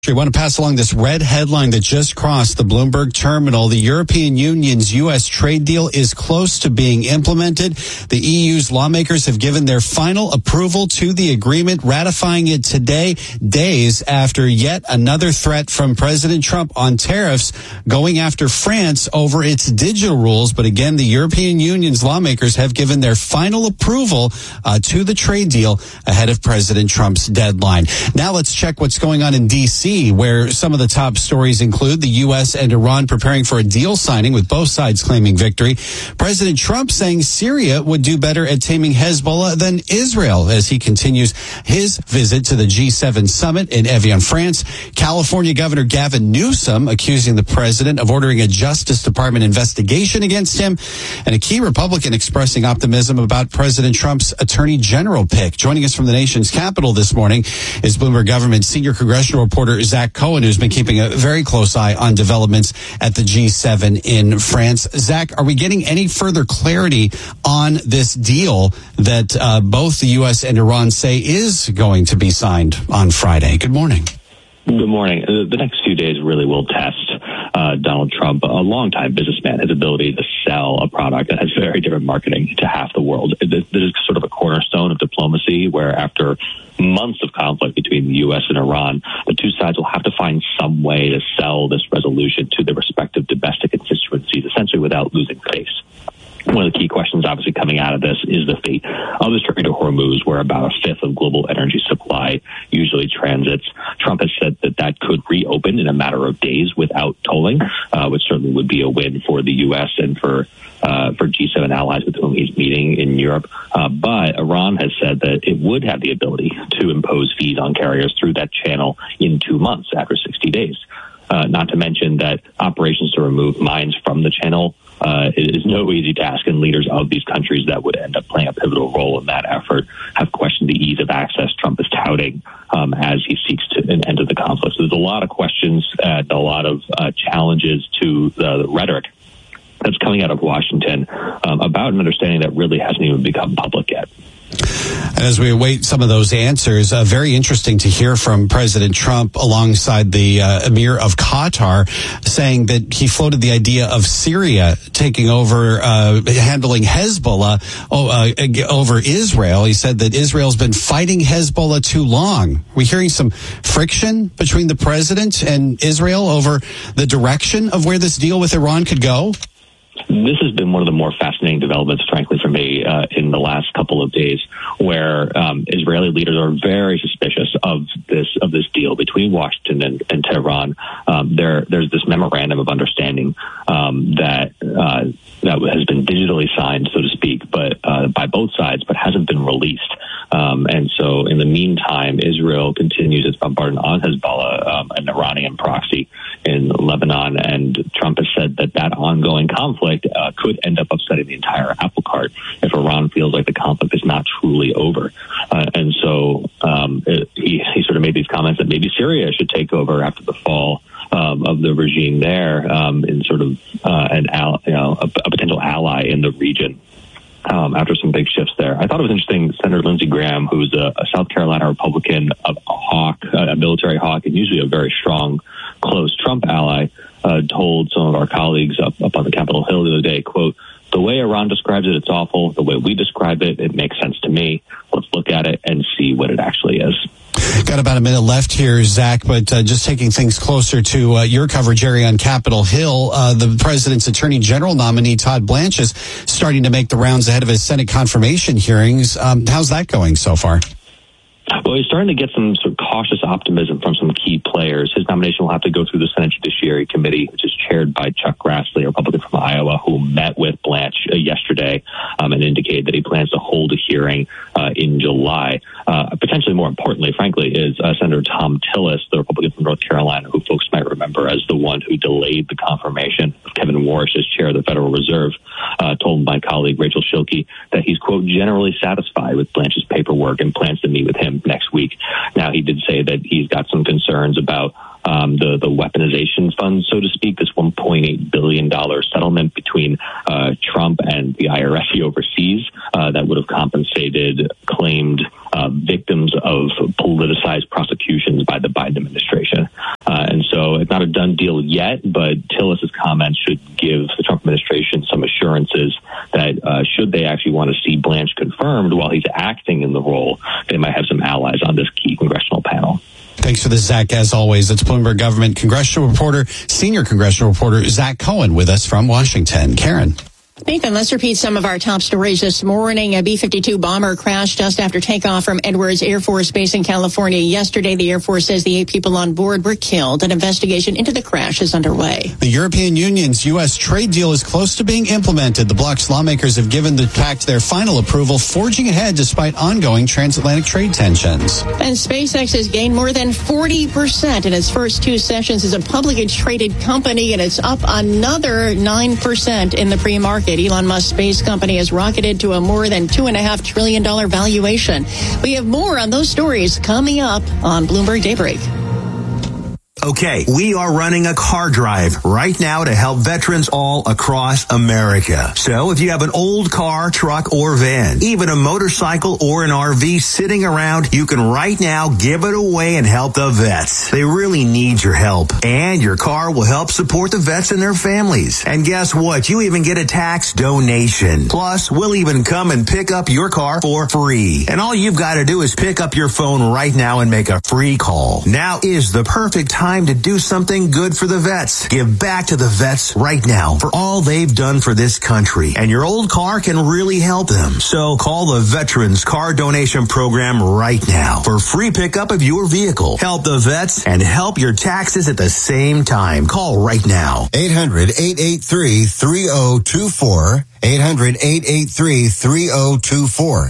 I want to pass along this red headline that just crossed the Bloomberg terminal. The European Union's U.S. trade deal is close to being implemented. The EU's lawmakers have given their final approval to the agreement, ratifying it today, days after yet another threat from President Trump on tariffs going after France over its digital rules. But again, the European Union's lawmakers have given their final approval to the trade deal ahead of President Trump's deadline. Now let's check what's going on in D.C., where some of the top stories include the U.S. and Iran preparing for a deal signing with both sides claiming victory. President Trump saying Syria would do better at taming Hezbollah than Israel as he continues his visit to the G7 summit in Evian, France. California Governor Gavin Newsom accusing the president of ordering a Justice Department investigation against him, and a key Republican expressing optimism about President Trump's Attorney General pick. Joining us from the nation's capital this morning is Bloomberg Government senior congressional reporter Zach Cohen, who's been keeping a very close eye on developments at the G7 in France. Zach, are we getting any further clarity on this deal that both the U.S. and Iran say is going to be signed on Friday? Good morning. Good morning. The next few days really will test Donald Trump, a longtime businessman, his ability to sell a product that has very different marketing to half the world. This is sort of a cornerstone of diplomacy, where after months of conflict between the U.S. and Iran, the two sides will have to find some way to sell this resolution to their respective domestic constituencies, essentially without losing face. One of the key questions obviously coming out of this is the fate of the Strait of Hormuz, where about a fifth of global energy supply usually transits. Trump has said that that could reopen in a matter of days without tolling, which certainly would be a win for the U.S. and for G7 allies with whom he's meeting in Europe. But Iran has said that it would have the ability to impose fees on carriers through that channel in 2 months after 60 days. Not to mention that operations to remove mines from the channel is no easy task, and leaders of these countries that would end up playing a pivotal role in that effort have questioned the ease of access Trump is touting as he seeks to an end to the conflict. So there's a lot of questions and a lot of challenges to the rhetoric that's coming out of Washington about an understanding that really hasn't even become public yet. And as we await some of those answers, very interesting to hear from President Trump alongside the Emir of Qatar saying that he floated the idea of Syria taking over, handling Hezbollah over Israel. He said that Israel's been fighting Hezbollah too long. We're hearing some friction between the president and Israel over the direction of where this deal with Iran could go. This has been one of the more fascinating developments, frankly, for me in the last couple of days, where Israeli leaders are very suspicious of this deal between Washington and Tehran. There's this memorandum of understanding that has been digitally signed, so to speak, but by both sides, but hasn't been released. And so, in the meantime, Israel continues its bombardment on Hezbollah, an Iranian proxy in Lebanon, and Trump has said that ongoing conflict could end up upsetting the entire apple cart if Iran feels like the conflict is not truly over. And so he sort of made these comments that maybe Syria should take over after the fall of the regime there, in sort of a potential ally in the region. After some big shifts there. I thought it was interesting, Senator Lindsey Graham, who's a South Carolina Republican, a military hawk, and usually a very strong, close Trump ally, told some of our colleagues up on the Capitol Hill the other day, quote, "The way Iran describes it, it's awful. The way we describe it, it makes sense to me. Let's look at it and see what it actually is." Got about a minute left here, Zach, but just taking things closer to your coverage area on Capitol Hill, the president's attorney general nominee, Todd Blanche, is starting to make the rounds ahead of his Senate confirmation hearings. How's that going so far? Well, he's starting to get some sort of cautious optimism from some key players. His nomination will have to go through the Senate Judiciary Committee, which is chaired by Chuck Grassley, a Republican from Iowa, who met with Blanche yesterday and indicated that he plans to hold a hearing in July. Potentially more importantly, frankly, is Senator Thom Tillis, the Republican from North Carolina, who folks might remember as the one who delayed the confirmation of Kevin Warsh as chair of the Federal Reserve, told my colleague Rachel Schilke that he's, quote, generally satisfied with Blanche's paperwork and plans to meet with him next week. Now, he did say that he's got some concerns about the weaponization fund, so to speak, this $1.8 billion settlement between Trump and the IRS he oversees that would have compensated claimed victims of politicized prosecutions by the Biden administration. So it's not a done deal yet, but Tillis's comments should give the Trump administration some assurances that should they actually want to see Blanche confirmed while he's acting in the role, they might have some allies on this key congressional panel. Thanks for this, Zach. As always, it's Bloomberg Government Congressional Reporter, Senior Congressional Reporter Zach Cohen with us from Washington. Karen. Nathan, let's repeat some of our top stories this morning. A B-52 bomber crashed just after takeoff from Edwards Air Force Base in California yesterday. The Air Force says the 8 people on board were killed. An investigation into the crash is underway. The European Union's U.S. trade deal is close to being implemented. The bloc's lawmakers have given the pact their final approval, forging ahead despite ongoing transatlantic trade tensions. And SpaceX has gained more than 40% in its first 2 sessions as a publicly traded company, and it's up another 9% in the pre-market. Elon Musk's space company has rocketed to a more than $2.5 trillion valuation. We have more on those stories coming up on Bloomberg Daybreak. Okay, we are running a car drive right now to help veterans all across America. So if you have an old car, truck, or van, even a motorcycle or an RV sitting around, you can right now give it away and help the vets. They really need your help. And your car will help support the vets and their families. And guess what? You even get a tax donation. Plus, we'll even come and pick up your car for free. And all you've got to do is pick up your phone right now and make a free call. Now is the perfect time to do something good for the vets. Give back to the vets right now for all they've done for this country. And your old car can really help them. So call the Veterans Car Donation Program right now for free pickup of your vehicle. Help the vets and help your taxes at the same time. Call right now. 800-883-3024. 800-883-3024.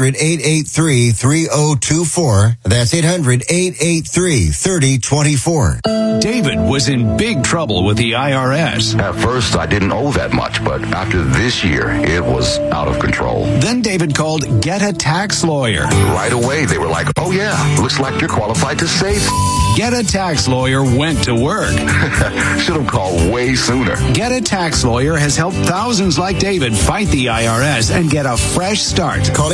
800-883-3024. That's 800-883-3024. David was in big trouble with the IRS. At first, I didn't owe that much, but after this year, it was out of control. Then David called Get a Tax Lawyer. Right away, they were like, oh yeah, looks like you're qualified to save. Get a Tax Lawyer went to work. Should have called way sooner. Get a Tax Lawyer has helped thousands like David fight the IRS and get a fresh start. Call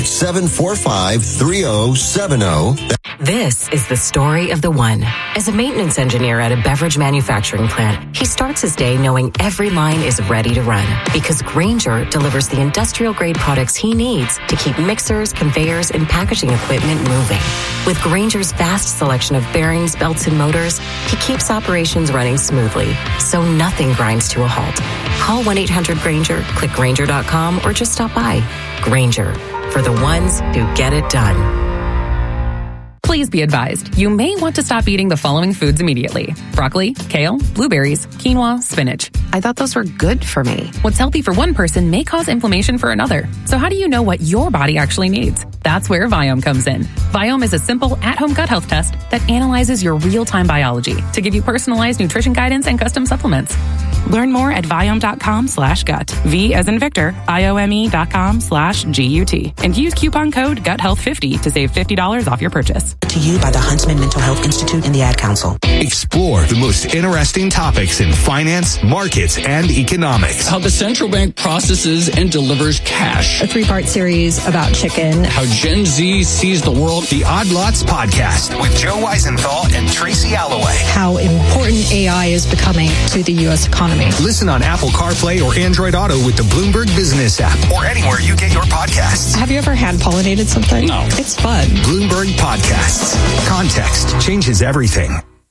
800-745-3070. This is the story of the one. As a maintenance engineer at a beverage manufacturing plant, he starts his day knowing every line is ready to run because Grainger delivers the industrial-grade products he needs to keep mixers, conveyors, and packaging equipment moving. With Grainger's vast selection of bearings, belts, and motors, he keeps operations running smoothly, so nothing grinds to a halt. Call 1-800-GRAINGER, click Grainger.com, or just stop by. Grainger, for the ones who get it done. Please be advised, you may want to stop eating the following foods immediately. Broccoli, kale, blueberries, quinoa, spinach. I thought those were good for me. What's healthy for one person may cause inflammation for another. So how do you know what your body actually needs? That's where Viome comes in. Viome is a simple at-home gut health test that analyzes your real-time biology to give you personalized nutrition guidance and custom supplements. Learn more at Viome.com/gut. V as in Victor, IOME.com/GUT. And use coupon code GUTHEALTH50 to save $50 off your purchase. To you by the Huntsman Mental Health Institute and the Ad Council. Explore the most interesting topics in finance, markets, and economics. How the central bank processes and delivers cash. A 3-part series about chicken. How Gen Z sees the world. The Odd Lots Podcast with Joe Weisenthal and Tracy Alloway. How important AI is becoming to the U.S. economy. Listen on Apple CarPlay or Android Auto with the Bloomberg Business app or anywhere you get your podcasts. Have you ever hand-pollinated something? No. It's fun. Bloomberg Podcasts. Context changes everything.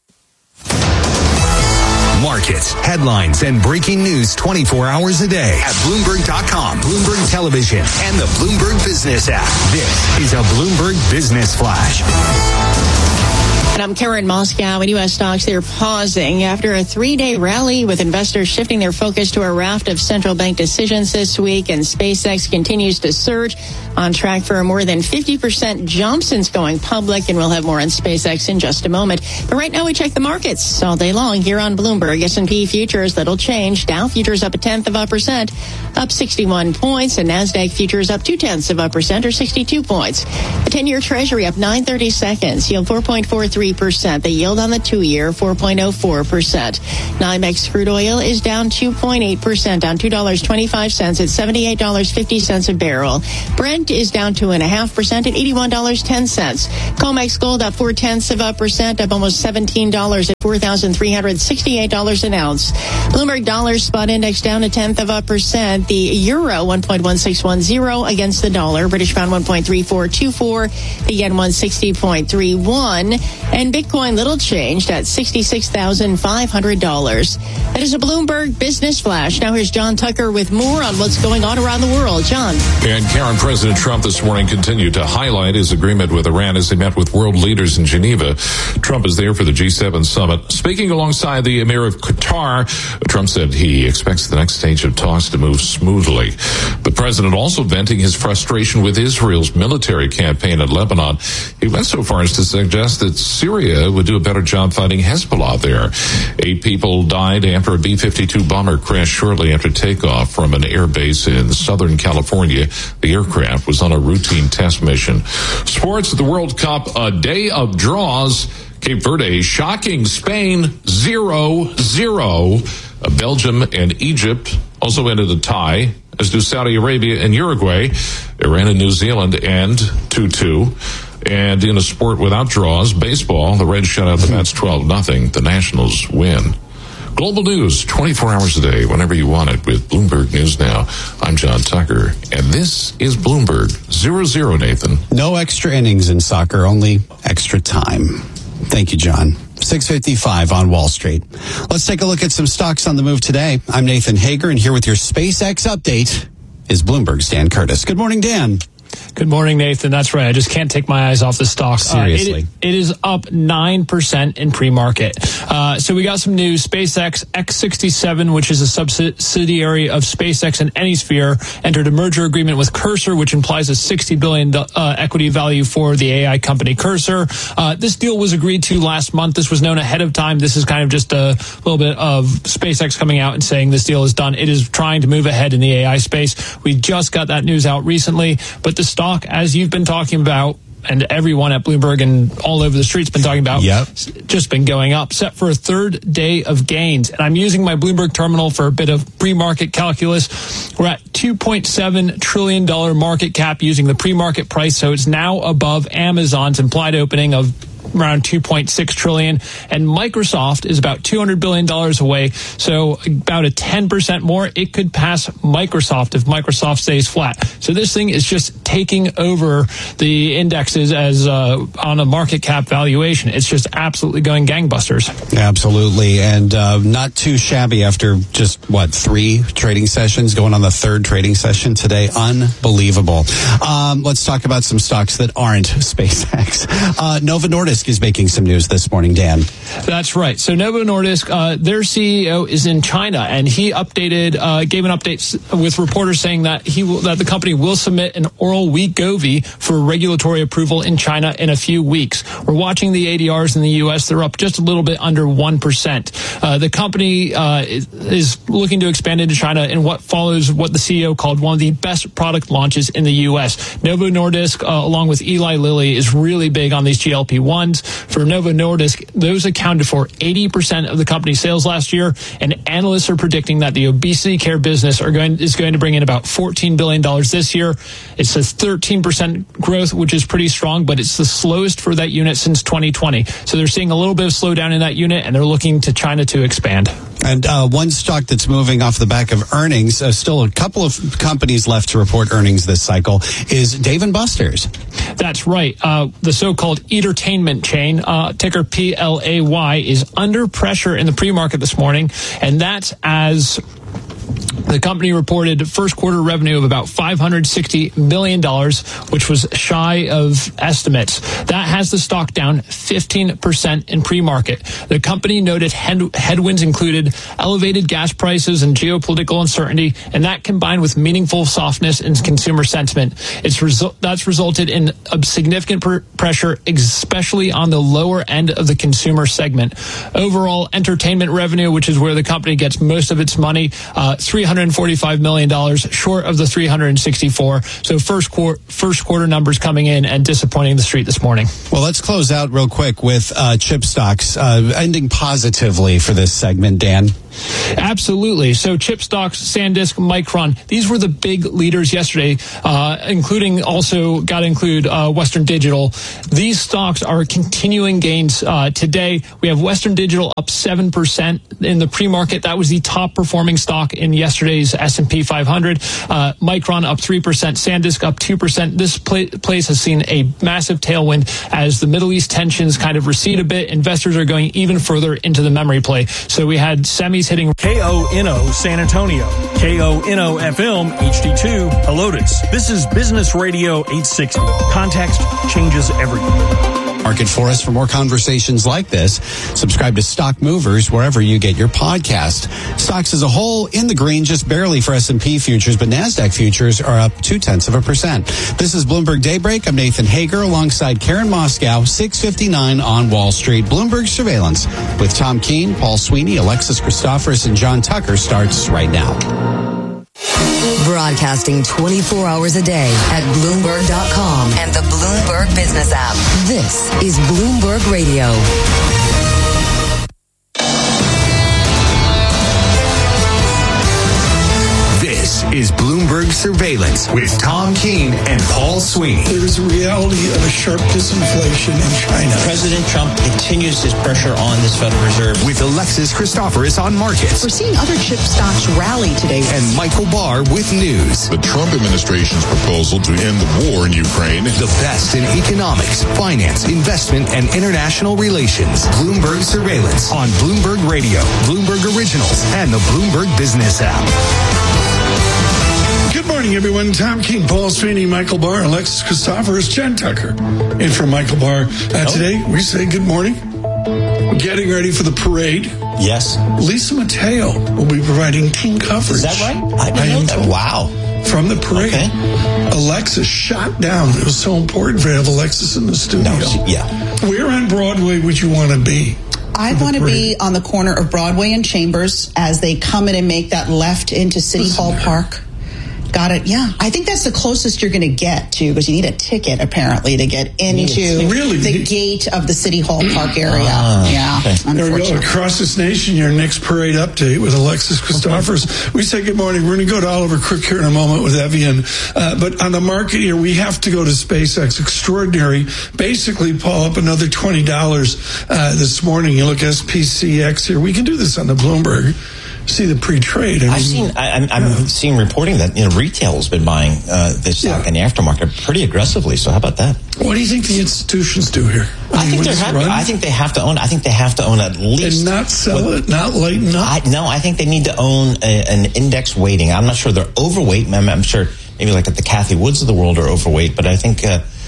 Markets, headlines, and breaking news 24 hours a day at Bloomberg.com, Bloomberg Television, and the Bloomberg Business app. This is a Bloomberg Business Flash. And I'm Karen Moscow. In U.S. stocks, they're pausing after a 3-day rally with investors shifting their focus to a raft of central bank decisions this week. And SpaceX continues to surge, on track for a more than 50% jump since going public. And we'll have more on SpaceX in just a moment. But right now we check the markets all day long here on Bloomberg. S&P futures, little change. Dow futures up 0.1%, up 61 points. And NASDAQ futures up 0.2%, or 62 points. The 10-year Treasury up 9/32, yield 4.43%. 0.03%. The yield on the 2-year, 4.04%. NYMEX crude oil is down 2.8%, down $2.25 at $78.50 a barrel. Brent is down 2.5% at $81.10. COMEX gold up 0.4%, up almost $17 at $4,368 an ounce. Bloomberg dollar spot index down 0.1%. The euro 1.1610 against the dollar. British pound 1.3424. The yen 160.31. And Bitcoin little changed at $66,500. That is a Bloomberg Business Flash. Now here's John Tucker with more on what's going on around the world. John. And Karen, President Trump this morning continued to highlight his agreement with Iran as he met with world leaders in Geneva. Trump is there for the G7 summit. Speaking alongside the Emir of Qatar, Trump said he expects the next stage of talks to move smoothly. The president also venting his frustration with Israel's military campaign in Lebanon. He went so far as to suggest that Syria would do a better job fighting Hezbollah there. 8 people died after a B-52 bomber crashed shortly after takeoff from an air base in Southern California. The aircraft was on a routine test mission. Sports at the World Cup, a day of draws. Cape Verde shocking Spain 0-0. Belgium and Egypt also ended a tie, as do Saudi Arabia and Uruguay. Iran and New Zealand end 2-2. And in a sport without draws, baseball, the Reds shut out the Mets 12-0. The Nationals win. Global news, 24 hours a day, whenever you want it, with Bloomberg News Now. I'm John Tucker, and this is Bloomberg 0-0, Nathan. No extra innings in soccer, only extra time. Thank you, John. 6:55 on Wall Street. Let's take a look at some stocks on the move today. I'm Nathan Hager, and here with your SpaceX update is Bloomberg's Dan Curtis. Good morning, Dan. Good morning, Nathan. That's right. I just can't take my eyes off the stock. Seriously. It is up 9% in pre-market. So we got some news. SpaceX X-67, which is a subsidiary of SpaceX and Anysphere, entered a merger agreement with Cursor, which implies a $60 billion equity value for the AI company Cursor. This deal was agreed to last month. This was known ahead of time. This is kind of just a little bit of SpaceX coming out and saying this deal is done. It is trying to move ahead in the AI space. We just got that news out recently, but the stock, as you've been talking about, and everyone at Bloomberg and all over the street's been talking about, just been going up, set for a third day of gains. And I'm using my Bloomberg terminal for a bit of pre-market calculus. We're at $2.7 trillion market cap using the pre-market price, so it's now above Amazon's implied opening of around $2.6 trillion, and Microsoft is about $200 billion away, so about a 10% more. It could pass Microsoft if Microsoft stays flat. So this thing is just taking over the indexes as on a market cap valuation. It's just absolutely going gangbusters. Absolutely, and not too shabby after just, 3 trading sessions, going on the 3rd trading session today. Unbelievable. Let's talk about some stocks that aren't SpaceX. Novo Nordisk is making some news this morning, Dan. That's right. So Novo Nordisk, their CEO is in China, and he gave an update with reporters saying that that the company will submit an oral Wegovy for regulatory approval in China in a few weeks. We're watching the ADRs in the U.S. They're up just a little bit under 1%. The company is looking to expand into China in what follows what the CEO called one of the best product launches in the U.S. Novo Nordisk, along with Eli Lilly, is really big on these GLP-1s. For Novo Nordisk, those accounted for 80% of the company's sales last year, and analysts are predicting that the obesity care business is going to bring in about $14 billion this year. It says 13% growth, which is pretty strong, but it's the slowest for that unit since 2020. So they're seeing a little bit of slowdown in that unit, and they're looking to China to expand. And one stock that's moving off the back of earnings, still a couple of companies left to report earnings this cycle, is Dave & Buster's. That's right. The so-called entertainment chain, ticker PLAY, is under pressure in the pre-market this morning, and that's as the company reported first quarter revenue of about $560 million, which was shy of estimates. That has the stock down 15% in pre-market. The company noted headwinds included elevated gas prices and geopolitical uncertainty, and that combined with meaningful softness in consumer sentiment. That's resulted in a significant pressure, especially on the lower end of the consumer segment. Overall, entertainment revenue, which is where the company gets most of its money, $300 $345 million, short of the 364. So first quarter numbers coming in and disappointing the street this morning. Well, let's close out real quick with chip stocks ending positively for this segment, Dan. Absolutely. So chip stocks, SanDisk, Micron, these were the big leaders yesterday, including also got to include Western Digital. These stocks are continuing gains today. We have Western Digital up 7% in the pre-market. That was the top performing stock in yesterday's S&P 500. Micron up 3%, SanDisk up 2%. This place has seen a massive tailwind as the Middle East tensions kind of recede a bit. Investors are going even further into the memory play. So we had semis hitting KONO San Antonio, KONO FM HD2 Helotes. This is Business Radio 860. Context changes everything. Market for us. For more conversations like this, subscribe to Stock Movers wherever you get your podcast. Stocks as a whole in the green, just barely for S&P futures, but NASDAQ futures are up 0.2%. This is Bloomberg Daybreak. I'm Nathan Hager alongside Karen Moscow, 6:59 on Wall Street. Bloomberg Surveillance with Tom Keene, Paul Sweeney, Alexis Christoforous, and John Tucker starts right now. Broadcasting 24 hours a day at Bloomberg.com and the Bloomberg Business app. This is Bloomberg Radio. This is Bloomberg Surveillance with Tom Keene and Paul Sweeney. There is a reality of a sharp disinflation in China. President Trump continues his pressure on this Federal Reserve. With Alexis Christoforous on markets. We're seeing other chip stocks rally today. And Michael Barr with news. The Trump administration's proposal to end the war in Ukraine. The best in economics, finance, investment, and international relations. Bloomberg Surveillance on Bloomberg Radio, Bloomberg Originals, and the Bloomberg Business app. Good morning, everyone. Tom Keene, Paul Sweeney, Michael Barr, Alexis Christoforous, John Tucker. In for Michael Barr. Today, we say good morning. Getting ready for the parade. Yes. Lisa Mateo will be providing team coverage. Is that right? I didn't know that. Wow. From the parade. Okay. Alexis shot down. It was so important to have Alexis in the studio. Where on Broadway would you want to be? I want to be on the corner of Broadway and Chambers as they come in and make that left into City Hall Park. Got it. Yeah. I think that's the closest you're going to get to, because you need a ticket apparently to get into the gate of the City Hall Park area. Okay. There we go. Across this nation, your next parade update with Alexis Christoforous. We say good morning. We're going to go to Oliver Crook here in a moment with Evian. But on the market here, we have to go to SpaceX. Extraordinary. Basically, Paul, up another $20 this morning. You look SPCX here. We can do this on the Bloomberg. See the pre-trade. I'm seeing reporting that retail has been buying this stock in the aftermarket pretty aggressively. So how about that? What do you think the institutions do here? I think they have to own. I think they have to own at least and not sell it, not lighten up. No, I think they need to own an index weighting. I'm not sure they're overweight. I'm sure maybe like at the Cathie Woods of the world are overweight, but I think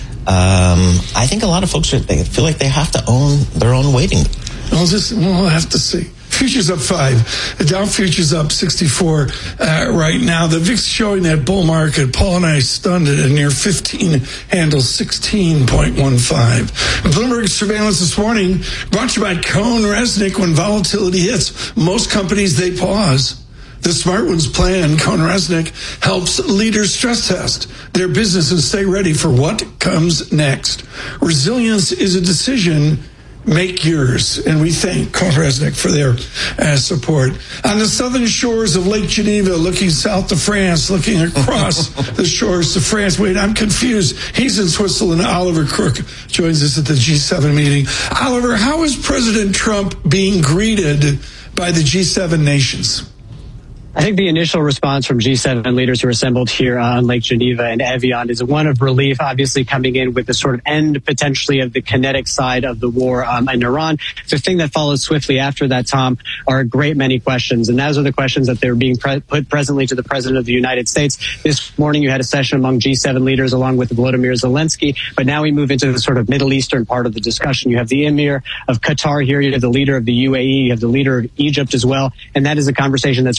a lot of folks they feel like they have to own their own weighting. We'll have to see. Futures up 5. The Dow futures up 64 right now. The VIX showing that bull market. Paul and I stunned it at near 15 handle 16.15. Bloomberg Surveillance this morning brought to you by CohnReznick. When volatility hits, most companies, they pause. The smart ones plan. CohnReznick helps leaders stress test their business and stay ready for what comes next. Resilience is a decision. Make yours. And we thank CohnReznick for their support. On the southern shores of Lake Geneva, looking south to France, looking across the shores to France. Wait, I'm confused. He's in Switzerland. Oliver Crook joins us at the G7 meeting. Oliver, how is President Trump being greeted by the G7 nations? I think the initial response from G7 leaders who are assembled here on Lake Geneva and Evian is one of relief, obviously coming in with the sort of end potentially of the kinetic side of the war in Iran. The thing that follows swiftly after that, Tom, are a great many questions. And those are the questions that they're being put presently to the President of the United States. This morning you had a session among G7 leaders along with Volodymyr Zelensky. But now we move into the sort of Middle Eastern part of the discussion. You have the Emir of Qatar here. You have the leader of the UAE. You have the leader of Egypt as well. And that is a conversation that's presently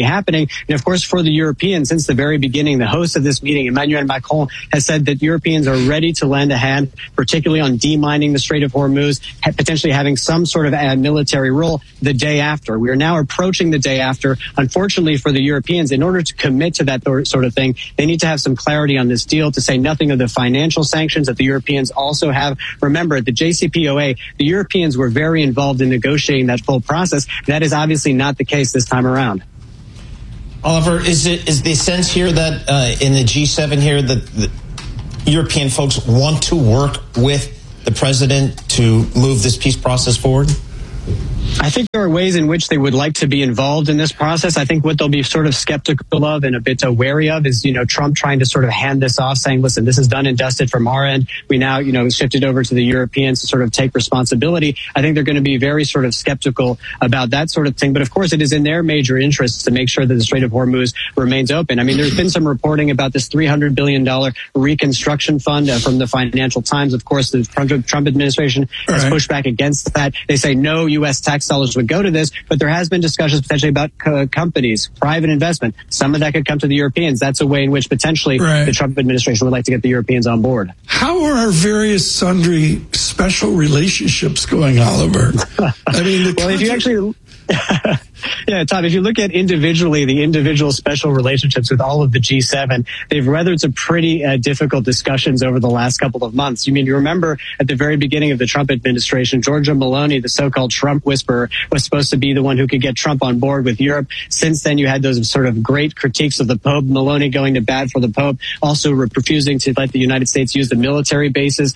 happening. And of course, for the Europeans, since the very beginning, the host of this meeting, Emmanuel Macron, has said that Europeans are ready to lend a hand, particularly on demining the Strait of Hormuz, potentially having some sort of a military role the day after. We are now approaching the day after. Unfortunately for the Europeans, in order to commit to that sort of thing, they need to have some clarity on this deal, to say nothing of the financial sanctions that the Europeans also have. Remember, at the JCPOA, the Europeans were very involved in negotiating that full process. That is obviously not the case this time around. Oliver, is the sense here that in the G7 here that the European folks want to work with the president to move this peace process forward? I think there are ways in which they would like to be involved in this process. I think what they'll be sort of skeptical of and a bit wary of is, Trump trying to sort of hand this off, saying, listen, this is done and dusted from our end. We now, shifted over to the Europeans to sort of take responsibility. I think they're going to be very sort of skeptical about that sort of thing. But of course, it is in their major interests to make sure that the Strait of Hormuz remains open. I mean, there's been some reporting about this $300 billion reconstruction fund from the Financial Times. Of course, the Trump administration has pushed back against that. They say no U.S. tax dollars would go to this, but there has been discussions potentially about companies, private investment. Some of that could come to the Europeans. That's a way in which potentially the Trump administration would like to get the Europeans on board. How are our various sundry special relationships going, Oliver? I mean, if you actually... Yeah, Tom, if you look at individually, the individual special relationships with all of the G7, they've weathered some pretty difficult discussions over the last couple of months. You remember at the very beginning of the Trump administration, Giorgia Meloni, the so-called Trump whisperer, was supposed to be the one who could get Trump on board with Europe. Since then, you had those sort of great critiques of the Pope, Meloni going to bat for the Pope, also refusing to let the United States use the military bases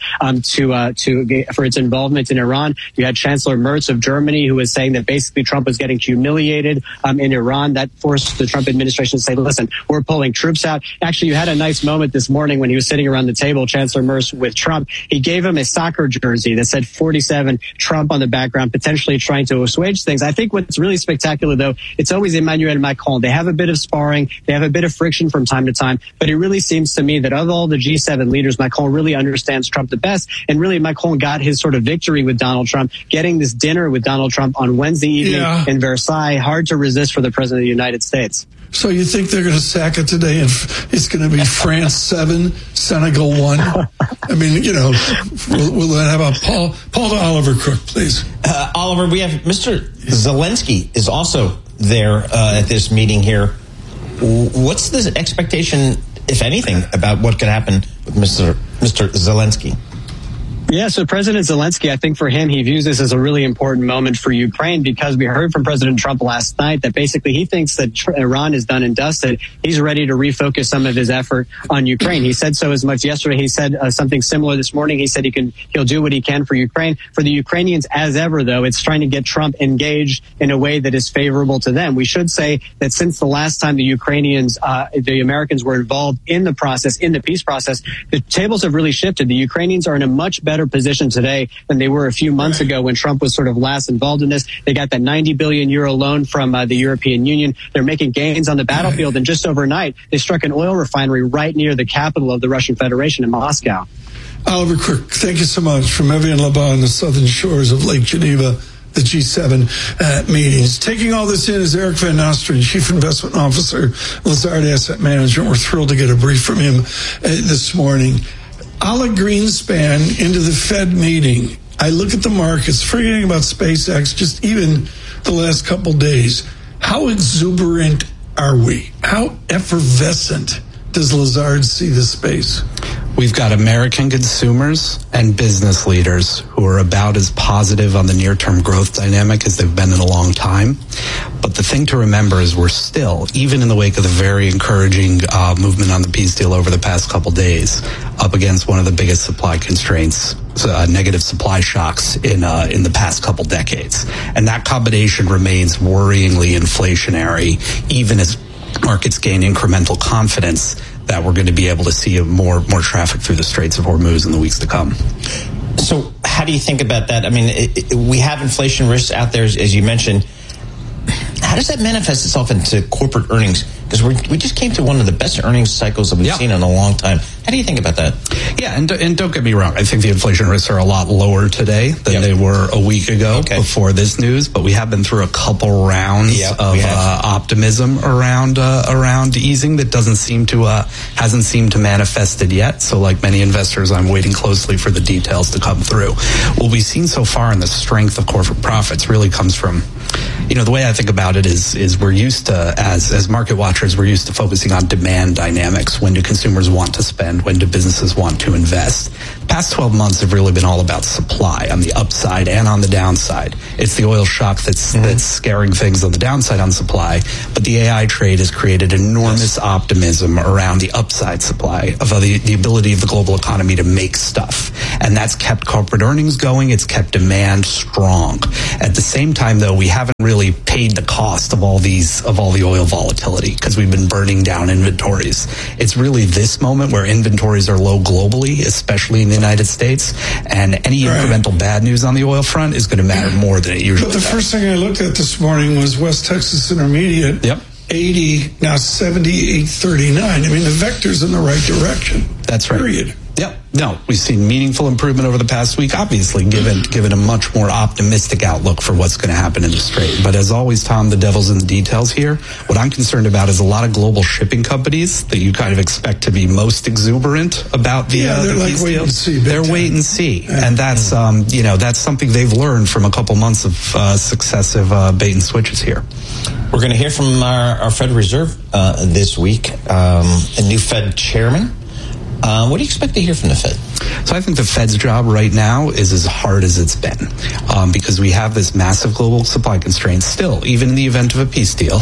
for its involvement in Iran. You had Chancellor Merz of Germany, who was saying that basically Trump was getting humiliated in Iran. That forced the Trump administration to say, listen, we're pulling troops out. Actually, you had a nice moment this morning when he was sitting around the table, Chancellor Merz with Trump. He gave him a soccer jersey that said 47 Trump on the background, potentially trying to assuage things. I think what's really spectacular, though, it's always Emmanuel Macron. They have a bit of sparring. They have a bit of friction from time to time. But it really seems to me that of all the G7 leaders, Macron really understands Trump the best. And really, Macron got his sort of victory with Donald Trump, getting this dinner with Donald Trump on Wednesday evening in Versailles. Hard to resist for the President of the United States. So you think they're going to sack it today and it's going to be France 7, Senegal 1? I mean, we'll have Paul to Oliver Crook, please. Oliver, we have Mr. Zelensky is also there at this meeting here. What's the expectation, if anything, about what could happen with Mr. Zelensky? Yeah, so President Zelensky, I think for him, he views this as a really important moment for Ukraine because we heard from President Trump last night that basically he thinks that Iran is done and dusted. He's ready to refocus some of his effort on Ukraine. He said so as much yesterday. He said something similar this morning. He said he'll do what he can for Ukraine. For the Ukrainians, as ever, though, it's trying to get Trump engaged in a way that is favorable to them. We should say that since the last time the Americans were involved in the process, in the peace process, the tables have really shifted. The Ukrainians are in a much better position today than they were a few months ago when Trump was sort of last involved in this. They got that 90 billion euro loan from the European Union. They're making gains on the battlefield, and just overnight, they struck an oil refinery right near the capital of the Russian Federation in Moscow. Oliver Crook, thank you so much from Evian-les-Bains on the southern shores of Lake Geneva, the G7 meetings. Taking all this in is Eric Van Nostrand, Chief Investment Officer, Lazard Asset Management. We're thrilled to get a brief from him this morning. A la Greenspan into the Fed meeting. I look at the markets, forgetting about SpaceX, just even the last couple days. How exuberant are we? How effervescent does Lazard see the space? We've got American consumers and business leaders who are about as positive on the near-term growth dynamic as they've been in a long time. But the thing to remember is we're still, even in the wake of the very encouraging movement on the peace deal over the past couple days, up against one of the biggest supply constraints, negative supply shocks in the past couple decades. And that combination remains worryingly inflationary, even as markets gain incremental confidence that we're going to be able to see more traffic through the Straits of Hormuz in the weeks to come. So how do you think about that? I mean, we have inflation risks out there, as you mentioned. How does that manifest itself into corporate earnings? Because we just came to one of the best earnings cycles that we've seen in a long time. How do you think about that? Yeah, and don't get me wrong. I think the inflation risks are a lot lower today than they were a week ago before this news. But we have been through a couple rounds of optimism around easing that hasn't seemed to manifested yet. So, like many investors, I'm waiting closely for the details to come through. What we've seen so far in the strength of corporate profits really comes from, the way I think about it is we're used to, as market watchers, we're used to focusing on demand dynamics. When do consumers want to spend? When do businesses want to invest? Past 12 months have really been all about supply on the upside and on the downside. It's the oil shock that's scaring things on the downside on supply, but the AI trade has created enormous optimism around the upside supply of the ability of the global economy to make stuff. And that's kept corporate earnings going. It's kept demand strong. At the same time, though, we haven't really paid the cost of all the oil volatility because we've been burning down inventories. It's really this moment where inventories are low globally, especially in the United States, and any incremental bad news on the oil front is going to matter more than it usually does. But the first thing I looked at this morning was West Texas Intermediate. 80, now 78, 39. I mean, the vector's in the right direction. That's right. Period. Yep. No, we've seen meaningful improvement over the past week, obviously, given a much more optimistic outlook for what's going to happen in the Strait. But as always, Tom, the devil's in the details here. What I'm concerned about is a lot of global shipping companies that you kind of expect to be most exuberant about the they're like wait and see. They're wait and see, and that's that's something they've learned from a couple months of successive bait and switches here. We're going to hear from our Federal Reserve this week, a new Fed chairman. What do you expect to hear from the Fed? So I think the Fed's job right now is as hard as it's been because we have this massive global supply constraint still, even in the event of a peace deal,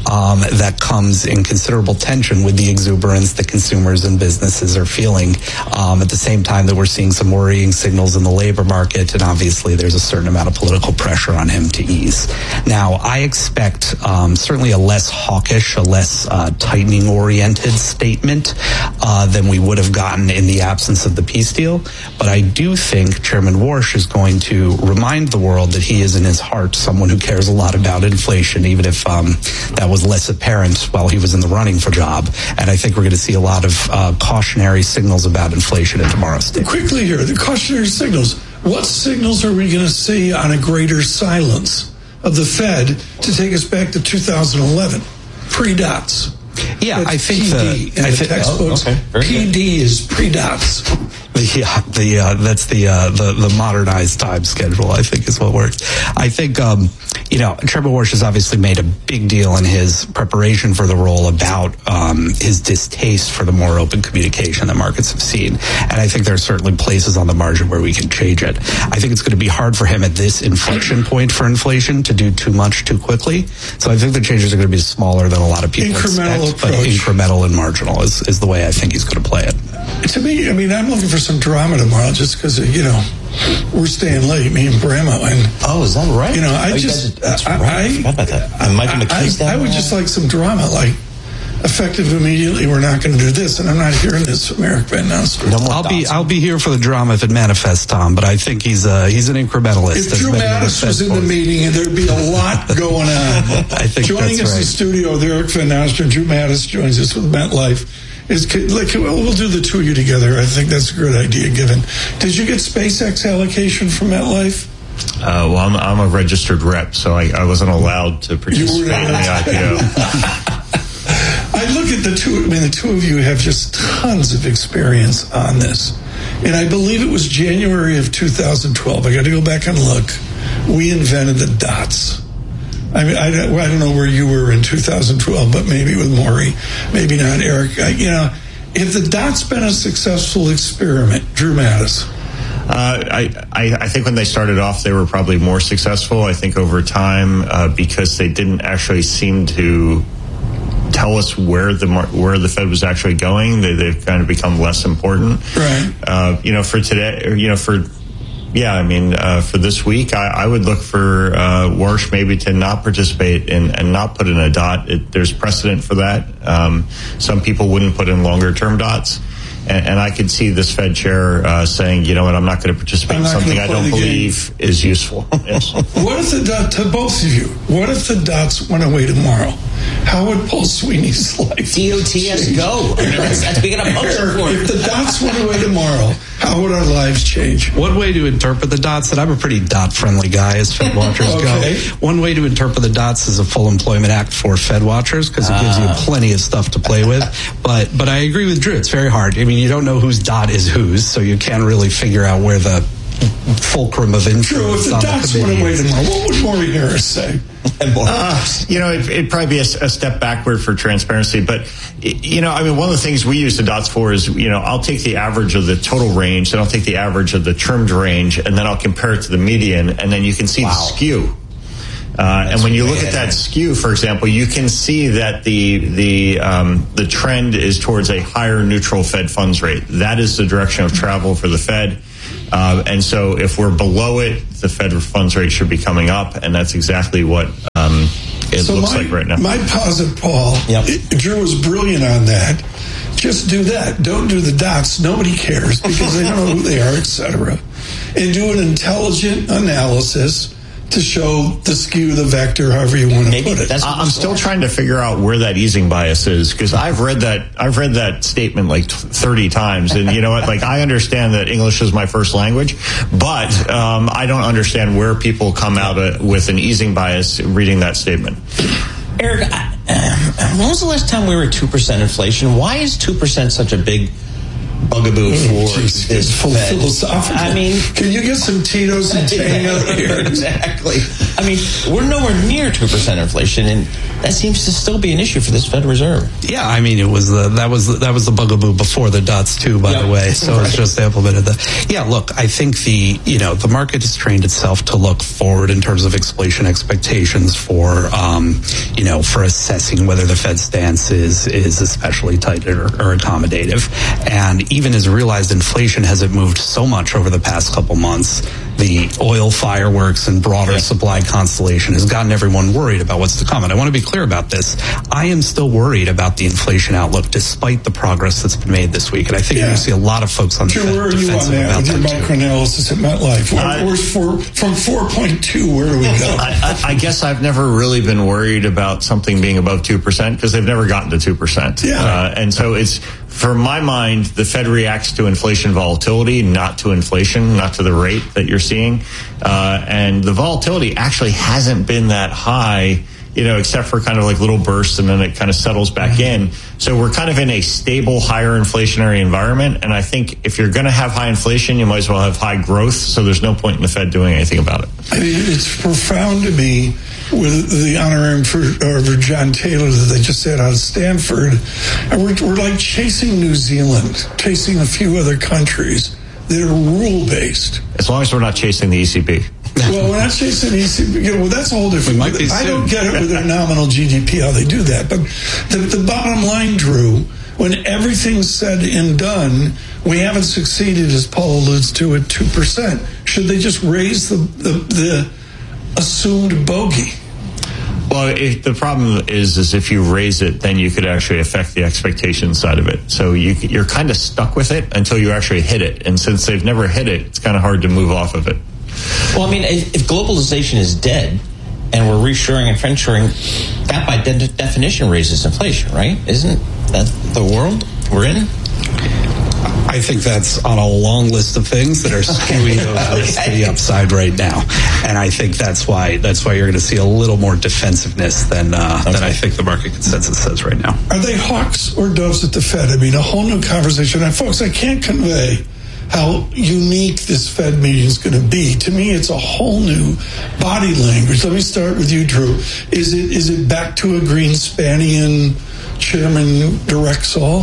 that comes in considerable tension with the exuberance that consumers and businesses are feeling at the same time that we're seeing some worrying signals in the labor market, and obviously there's a certain amount of political pressure on him to ease. Now, I expect certainly a less hawkish, a less tightening-oriented statement than we would have gotten in the absence of the peace deal. But I do think Chairman Warsh is going to remind the world that he is in his heart someone who cares a lot about inflation, even if that was less apparent while he was in the running for job. And I think we're going to see a lot of cautionary signals about inflation in tomorrow's state. Quickly here, the cautionary signals. What signals are we going to see on a greater silence of the Fed to take us back to 2011? Pre-dots. Yeah, That's I think PD in the textbooks. PD is pre-dots. That's the modernized time schedule, I think, is what works. I think, Chairman Warsh has obviously made a big deal in his preparation for the role about his distaste for the more open communication that markets have seen. And I think there are certainly places on the margin where we can change it. I think it's going to be hard for him at this inflection point for inflation to do too much too quickly. So I think the changes are going to be smaller than a lot of people expect, but incremental and marginal is the way I think he's going to play it. To me, I mean, I'm looking for some drama tomorrow just because, we're staying late, me and Brahma. And, is that right? I forgot about that. And Michael McKee's down. I would just like some drama, like effective immediately. We're not going to do this, and I'm not hearing this from Eric Van Nostrand. I'll be here for the drama if it manifests, Tom. But I think he's an incrementalist. If Drew Mattis was in the meeting, there'd be a lot going on. I think joining us in the studio with Eric Van Nostrand, Drew Mattis joins us with MetLife. We'll do the two of you together. I think that's a good idea. Given, did you get SpaceX allocation from MetLife? Well, I'm a registered rep, so I wasn't allowed to participate in the IPO. I look at the two. I mean, the two of you have just tons of experience on this, and I believe it was January of 2012. I got to go back and look. We invented the dots. I mean, I don't know where you were in 2012, but maybe with Maury, maybe not, Eric. If the dot's been a successful experiment, Drew Mattis. I think when they started off, they were probably more successful. I think over time, because they didn't actually seem to tell us where the Fed was actually going, they've kind of become less important. Right. For today, for this week, I would look for Warsh maybe to not participate and not put in a dot. There's precedent for that. Some people wouldn't put in longer term dots. And I could see this Fed chair saying, you know what, I'm not going to participate in something I don't believe is useful. Yes. What if to both of you, what if the dots went away tomorrow? How would Paul Sweeney's life DOTS go? I mean, that's being a motion for If the dots went away tomorrow, how would our lives change? One way to interpret the dots, and I'm a pretty dot-friendly guy as Fed watchers go. One way to interpret the dots is a full employment act for Fed watchers, because it gives you plenty of stuff to play with. But I agree with Drew. It's very hard. I mean, you don't know whose dot is whose, so you can't really figure out where the fulcrum of influence. True, if the dots went away tomorrow, what would Maury Harris say? It'd probably be a step backward for transparency. But, I mean, one of the things we use the dots for is, I'll take the average of the total range, then I'll take the average of the trimmed range, and then I'll compare it to the median, and then you can see the skew. And when you look at that skew, for example, you can see that the trend is towards a higher neutral Fed funds rate. That is the direction of travel for the Fed. And so if we're below it, the Fed funds rate should be coming up, and that's exactly what it looks like right now. My posit, Paul, Drew was brilliant on that. Just do that. Don't do the dots. Nobody cares because they don't know who they are, etc. And do an intelligent analysis to show the skew, the vector, however you want to put it. I'm still trying to figure out where that easing bias is, because I've read that statement like 30 times, and you know what? Like, I understand that English is my first language, but I don't understand where people come out with an easing bias reading that statement. Eric, when was the last time we were at 2% inflation? Why is 2% such a big bugaboo for this Fed? Philosophical. I mean, can you get some Tito's and Tango here? Exactly. I mean, we're nowhere near 2% inflation, and that seems to still be an issue for this Fed Reserve. Yeah, I mean, it was that was the bugaboo before the dots too, by the way. So it's just implemented that. Yeah, look, I think the market has trained itself to look forward in terms of inflation expectations for for assessing whether the Fed stance is especially tight or accommodative. And even as realized inflation hasn't moved so much over the past couple months, the oil fireworks and broader supply constellation has gotten everyone worried about what's to come. And I want to be clear about this. I am still worried about the inflation outlook despite the progress that's been made this week. And I think you're going to see a lot of folks on the Fed where are you on that with your microanalysis at MetLife? From 4.2, where do we go? I guess I've never really been worried about something being above 2% because they've never gotten to 2%. And so it's, for my mind, the Fed reacts to inflation volatility, not to inflation, not to the rate that you're seeing. And the volatility actually hasn't been that high, except for kind of like little bursts, and then it kind of settles back in. So we're kind of in a stable, higher inflationary environment. And I think if you're going to have high inflation, you might as well have high growth. So there's no point in the Fed doing anything about it. I mean, it's profound to me with the honorarium for John Taylor that they just had out of Stanford. And we're like chasing New Zealand, chasing a few other countries that are rule-based. As long as we're not chasing the ECB. Well, we're not chasing the ECB. Well, that's a whole different. I don't get it with their nominal GDP, how they do that. But the bottom line, Drew, when everything's said and done, we haven't succeeded, as Paul alludes to, at 2%. Should they just raise the assumed bogey? Well, the problem is if you raise it, then you could actually affect the expectation side of it. So you're kind of stuck with it until you actually hit it. And since they've never hit it, it's kind of hard to move off of it. Well, I mean, if globalization is dead and we're reshoring and friendshoring, that by definition raises inflation, right? Isn't that the world we're in? I think that's on a long list of things that are skewing those risks to the upside right now, and I think that's why you're going to see a little more defensiveness than I think the market consensus says right now. Are they hawks or doves at the Fed? I mean, a whole new conversation. And folks, I can't convey how unique this Fed meeting is going to be. To me, it's a whole new body language. Let me start with you, Drew. Is it back to a Greenspanian chairman directs all?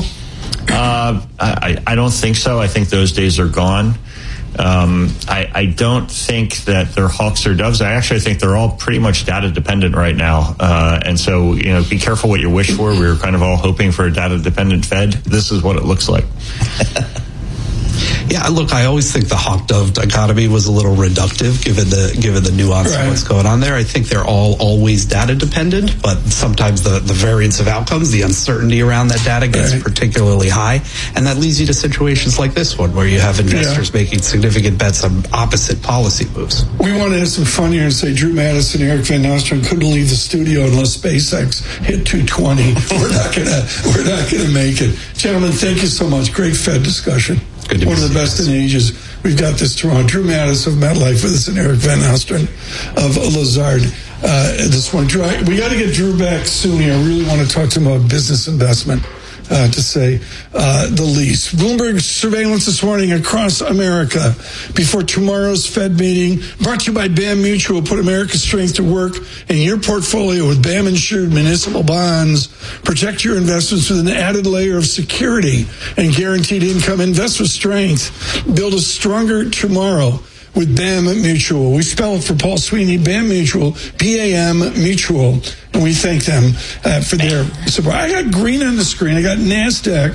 I don't think so. I think those days are gone. I don't think that they're hawks or doves. I actually think they're all pretty much data dependent right now. And so, be careful what you wish for. We were kind of all hoping for a data dependent Fed. This is what it looks like. Yeah, look, I always think the hawk-dove dichotomy was a little reductive given the nuance of what's going on there. I think they're all always data dependent, but sometimes the variance of outcomes, the uncertainty around that data gets particularly high, and that leads you to situations like this one where you have investors making significant bets on opposite policy moves. We want to have some fun here and say Drew Madison, Eric Van Nostrand couldn't leave the studio unless SpaceX hit 220. We're not gonna make it. Gentlemen, thank you so much. Great Fed discussion. One of the best in ages. We've got this tomorrow. Drew Madison of MetLife with us and Eric Van Nostrand of Lazard this morning. Drew, we got to get Drew back soon here. I really want to talk to him about business investment, to say the least. Bloomberg surveillance this morning across America before tomorrow's Fed meeting. Brought to you by BAM Mutual. Put America's strength to work in your portfolio with BAM insured municipal bonds. Protect your investments with an added layer of security and guaranteed income. Invest with strength. Build a stronger tomorrow with BAM Mutual. We spell it for Paul Sweeney, BAM Mutual, BAM Mutual, and we thank them for their support. I got green on the screen. I got NASDAQ,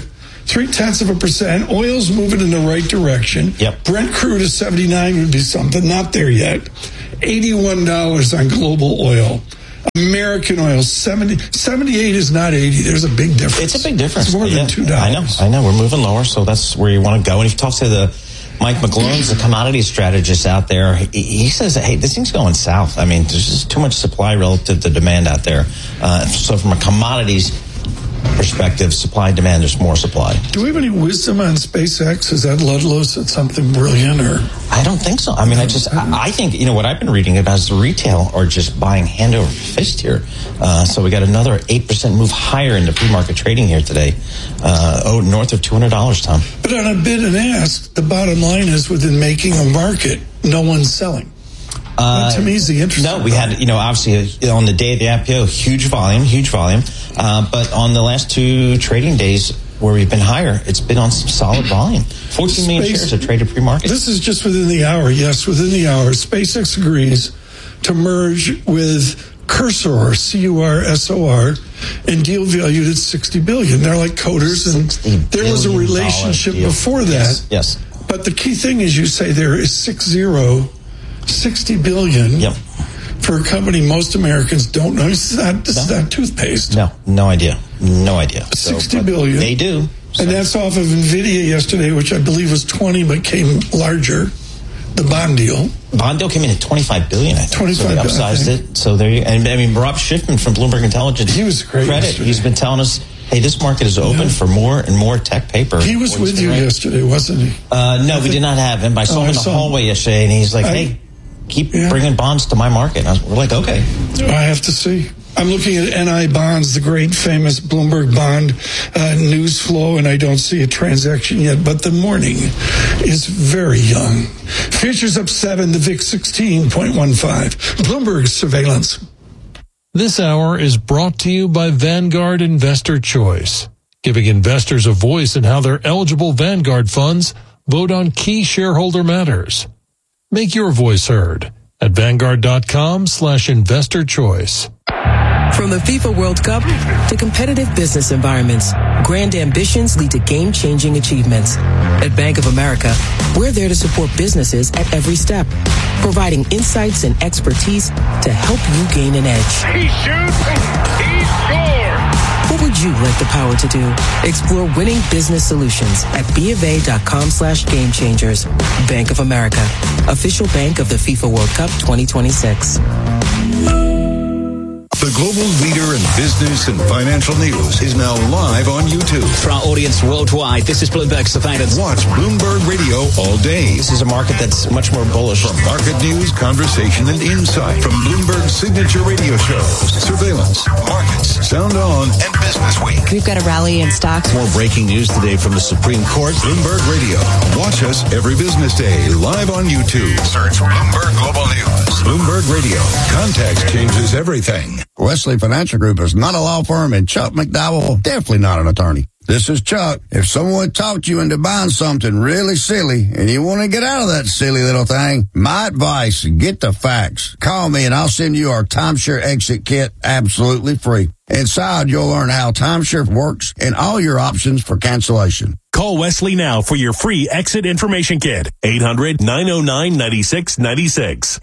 0.3%. Oil's moving in the right direction. Yep. Brent crude is 79 would be something. Not there yet. $81 on global oil. American oil, 78 is not 80. There's a big difference. It's a big difference. It's more than $2. I know. We're moving lower, so that's where you want to go. And if you talk to Mike McGlone's the commodity strategist out there, he says, hey, this thing's going south. I mean, there's just too much supply relative to demand out there. So from a commodities perspective, supply and demand, there's more supply. Do we have any wisdom on SpaceX? Is that Ludlow said something brilliant, or? I don't think so. I mean, I think, what I've been reading about is the retail are just buying hand over fist here. So we got another 8% move higher into pre-market trading here today. North of $200, Tom. But on a bid and ask, the bottom line is within making a market, no one's selling. To me, is the interesting. No, we had, obviously on the day of the IPO, huge volume. But on the last two trading days where we've been higher, it's been on some solid volume. 14 million shares have traded pre-market. This is just within the hour. Yes, within the hour. SpaceX agrees to merge with Cursor, C-U-R-S-O-R, and deal valued at $60 billion. They're like coders, and there was a relationship before that. Yes. But the key thing is you say there is $60 billion for a company most Americans don't know. This is not toothpaste. No idea. $60 billion. They do. And that's off of NVIDIA yesterday, which I believe was 20, but came larger. The bond deal. Bond deal came in at $25 billion, I think. 25 so they upsized it. So there you, and I mean, Rob Schiffman from Bloomberg Intelligence. He was great credit. yesterday. He's been telling us, hey, this market is open for more and more tech paper. He was with you yesterday, wasn't he? No, we did not have him. I saw him in the hallway yesterday, and he's like, hey, keep bringing bonds to my market. We're like, okay. I have to see. I'm looking at NI Bonds, the great famous Bloomberg bond news flow, and I don't see a transaction yet, but the morning is very young. Futures up 7, the VIX 16.15. Bloomberg surveillance. This hour is brought to you by Vanguard Investor Choice, giving investors a voice in how their eligible Vanguard funds vote on key shareholder matters. Make your voice heard at Vanguard.com/investor choice. From the FIFA World Cup to competitive business environments, grand ambitions lead to game-changing achievements. At Bank of America, we're there to support businesses at every step, providing insights and expertise to help you gain an edge. He shoots, he scores! What would you like the power to do? Explore winning business solutions at BofA.com/gamechangers. Bank of America, official bank of the FIFA World Cup 2026. The global leader in business and financial news is now live on YouTube. For our audience worldwide, this is Bloomberg Surveillance. Watch Bloomberg Radio all day. This is a market that's much more bullish. From market news, conversation, and insight. From Bloomberg's signature radio shows, Surveillance, Markets, Sound On, and Business Week. We've got a rally in stocks. More breaking news today from the Supreme Court. Bloomberg Radio. Watch us every business day live on YouTube. Search Bloomberg Global News. Bloomberg Radio. Context changes everything. Wesley Financial Group is not a law firm, and Chuck McDowell definitely not an attorney. This is Chuck. If someone talked you into buying something really silly and you want to get out of that silly little thing, my advice, get the facts. Call me and I'll send you our timeshare exit kit absolutely free. Inside, you'll learn how timeshare works and all your options for cancellation. Call Wesley now for your free exit information kit. 800-909-9696.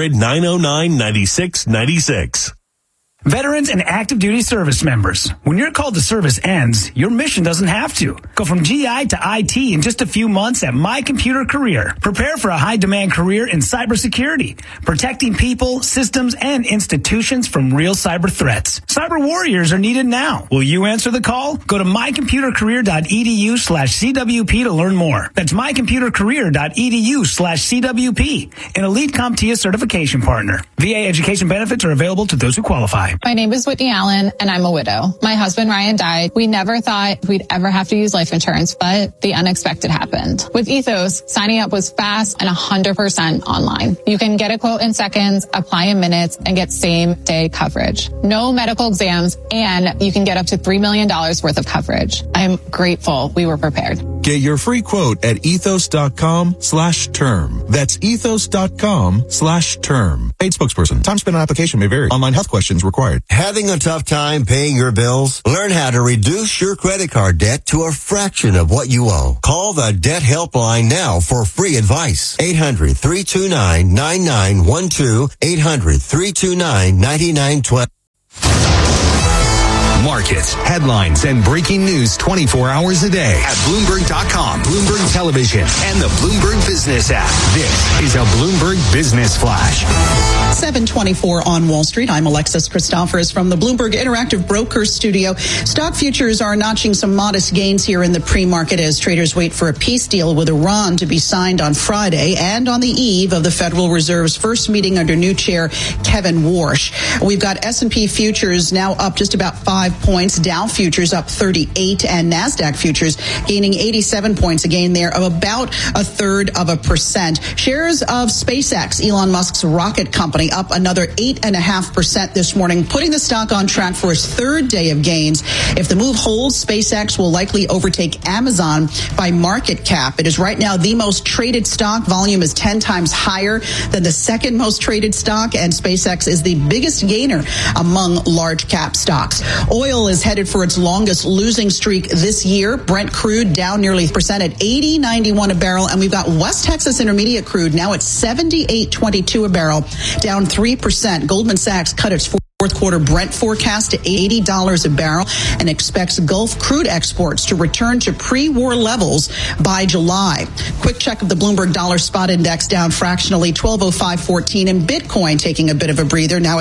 800-909-9696. Veterans and active duty service members, when your call to service ends, your mission doesn't have to. Go from GI to IT in just a few months at My Computer Career. Prepare for a high-demand career in cybersecurity, protecting people, systems, and institutions from real cyber threats. Cyber warriors are needed now. Will you answer the call? Go to mycomputercareer.edu/CWP to learn more. That's mycomputercareer.edu/CWP, an elite CompTIA certification partner. VA education benefits are available to those who qualify. My name is Whitney Allen, and I'm a widow. My husband, Ryan, died. We never thought we'd ever have to use life insurance, but the unexpected happened. With Ethos, signing up was fast and 100% online. You can get a quote in seconds, apply in minutes, and get same-day coverage. No medical exams, and you can get up to $3 million worth of coverage. I'm grateful we were prepared. Get your free quote at ethos.com/term. That's ethos.com/term. Paid spokesperson. Time spent on application may vary. Online health questions required. Having a tough time paying your bills? Learn how to reduce your credit card debt to a fraction of what you owe. Call the Debt Helpline now for free advice. 800-329-9912. 800-329-9912. Markets, headlines, and breaking news 24 hours a day at Bloomberg.com, Bloomberg Television, and the Bloomberg Business app. This is a Bloomberg Business Flash. 7:24 on Wall Street. I'm Alexis Christophorus from the Bloomberg Interactive Brokers Studio. Stock futures are notching some modest gains here in the pre-market as traders wait for a peace deal with Iran to be signed on Friday and on the eve of the Federal Reserve's first meeting under new chair Kevin Warsh. We've got S&P futures now up just about 5 points, Dow futures up 38, and NASDAQ futures gaining 87 points, a gain there of about 1/3%. Shares of SpaceX, Elon Musk's rocket company, up another 8.5% this morning, putting the stock on track for its third day of gains. If the move holds, SpaceX will likely overtake Amazon by market cap. It is right now the most traded stock. Volume is 10 times higher than the second most traded stock, and SpaceX is the biggest gainer among large cap stocks. Oil is headed for its longest losing streak this year. Brent crude down nearly 3% at $80.91 a barrel. And we've got West Texas Intermediate crude now at $78.22 a barrel, down 3%. Goldman Sachs cut its fourth quarter Brent forecast to $80 a barrel and expects Gulf crude exports to return to pre-war levels by July. Quick check of the Bloomberg Dollar Spot Index down fractionally, 1205.14, and Bitcoin taking a bit of a breather now at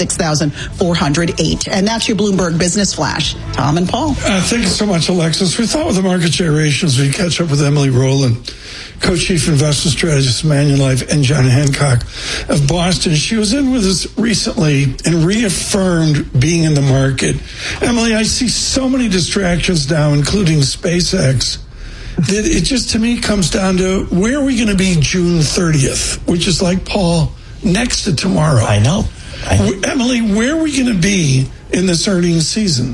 66,408. And that's your Bloomberg Business Flash. Tom and Paul. Thank you so much, Alexis. We thought with the market gyrations we'd catch up with Emily Rowland, co-chief investment strategist of Manulife, and John Hancock of Boston. She was in with us recently and reaffirmed being in the market. Emily, I see so many distractions now, including SpaceX, that it just, to me, comes down to where are we going to be June 30th, which is like, Paul, next to tomorrow. I know. Emily, where are we going to be in this earnings season?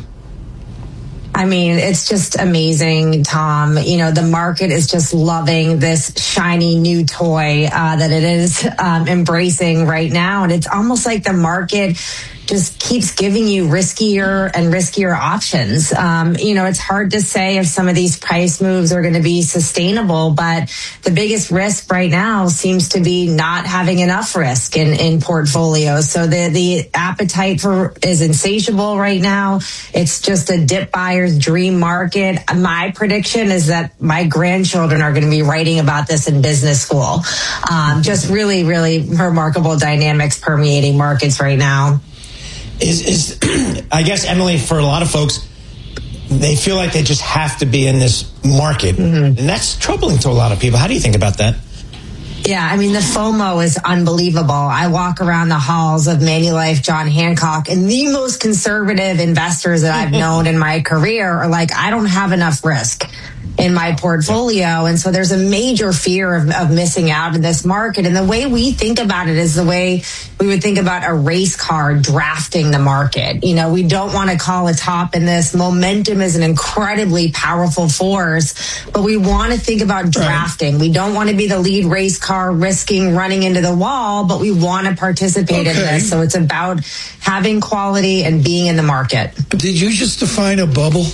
I mean, it's just amazing, Tom. You know, the market is just loving this shiny new toy that it is embracing right now. And it's almost like the market just keeps giving you riskier and riskier options. You know, it's hard to say if some of these price moves are going to be sustainable, but the biggest risk right now seems to be not having enough risk in portfolios. So the appetite is insatiable right now. It's just a dip buyer's dream market. My prediction is that my grandchildren are going to be writing about this in business school. Just really, really remarkable dynamics permeating markets right now. Is I guess, Emily, for a lot of folks, they feel like they just have to be in this market. Mm-hmm. And that's troubling to a lot of people. How do you think about that? Yeah, I mean, the FOMO is unbelievable. I walk around the halls of Manulife, John Hancock, and the most conservative investors that I've known in my career are like, I don't have enough risk in my portfolio. And so there's a major fear of missing out in this market. And the way we think about it is the way we would think about a race car drafting the market. You know, we don't want to call a top in this. Momentum is an incredibly powerful force, but we want to think about drafting. We don't want to be the lead race car risking running into the wall, but we want to participate in this. So it's about having quality and being in the market. Did you just define a bubble?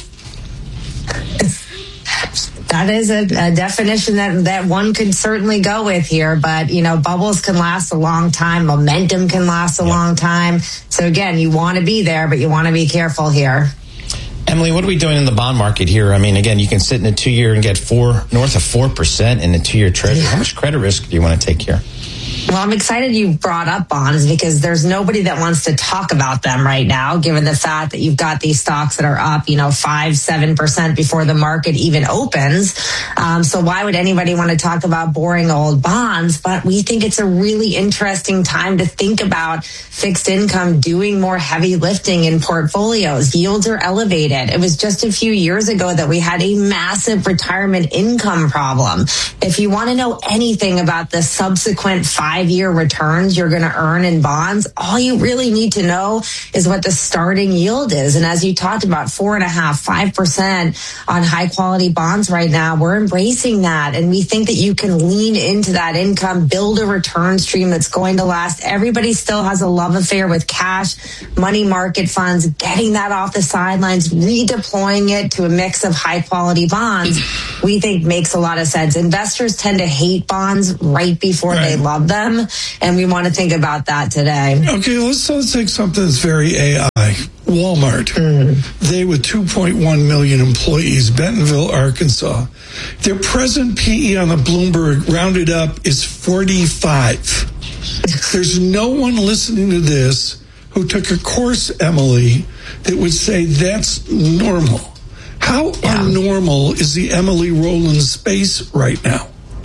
That is a definition that one could certainly go with here. But, you know, bubbles can last a long time. Momentum can last a long time. So, again, you want to be there, but you want to be careful here. Emily, what are we doing in the bond market here? I mean, again, you can sit in a 2-year and get north of 4% in the 2-year treasury. How much credit risk do you want to take here? Well, I'm excited you brought up bonds because there's nobody that wants to talk about them right now, given the fact that you've got these stocks that are up, 5-7% before the market even opens. So why would anybody want to talk about boring old bonds? But we think it's a really interesting time to think about fixed income doing more heavy lifting in portfolios. Yields are elevated. It was just a few years ago that we had a massive retirement income problem. If you want to know anything about the subsequent 5-year returns you're going to earn in bonds, all you really need to know is what the starting yield is. And as you talked about, 4.5-5% on high quality bonds right now, we're embracing that. And we think that you can lean into that income, build a return stream that's going to last. Everybody still has a love affair with cash, money market funds, getting that off the sidelines, redeploying it to a mix of high quality bonds, we think makes a lot of sense. Investors tend to hate bonds right before they love them, and we want to think about that today. Okay, let's take something that's very AI. Walmart. They, with 2.1 million employees, Bentonville, Arkansas. Their present PE on the Bloomberg rounded up is 45. There's no one listening to this who took a course, Emily, that would say that's normal. How unnormal is the Emily Rowland space right now?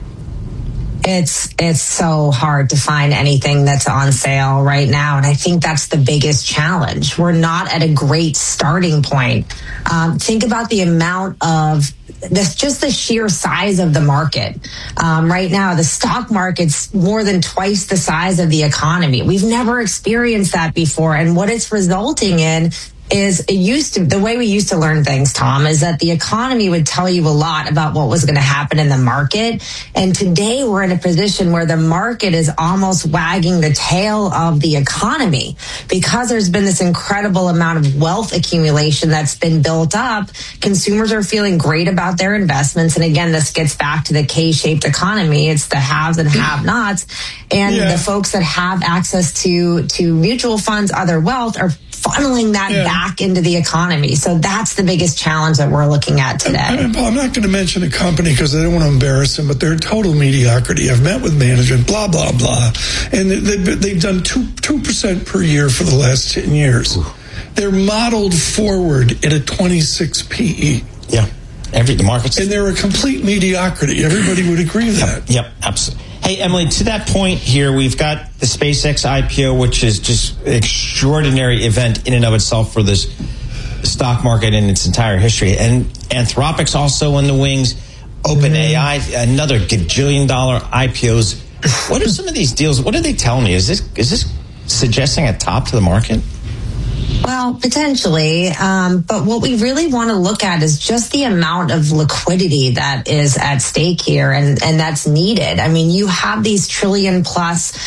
It's so hard to find anything that's on sale right now. And I think that's the biggest challenge. We're not at a great starting point. Think about the amount of just the sheer size of the market. Right now, the stock market's more than twice the size of the economy. We've never experienced that before. And what it's resulting in is the way we used to learn things, Tom, is that the economy would tell you a lot about what was going to happen in the market. And today we're in a position where the market is almost wagging the tail of the economy because there's been this incredible amount of wealth accumulation that's been built up. Consumers are feeling great about their investments. And again, this gets back to the K-shaped economy. It's the haves and have-nots. And the folks that have access to mutual funds, other wealth, are funneling that back into the economy. So that's the biggest challenge that we're looking at today. I'm not going to mention a company because I don't want to embarrass them, but they're total mediocrity. I've met with management, blah, blah, blah. And they've done 2% per year for the last 10 years. They're modeled forward at a 26 PE. Yeah. The market's... And they're a complete mediocrity. Everybody would agree with that. Yep, absolutely. Hey, Emily, to that point here, we've got the SpaceX IPO, which is just an extraordinary event in and of itself for this stock market in its entire history. And Anthropic's also in the wings. OpenAI, another gajillion-dollar IPOs. What are some of these deals? What are they telling me? Is this suggesting a top to the market? Well, potentially. But what we really want to look at is just the amount of liquidity that is at stake here and that's needed. I mean, you have these trillion plus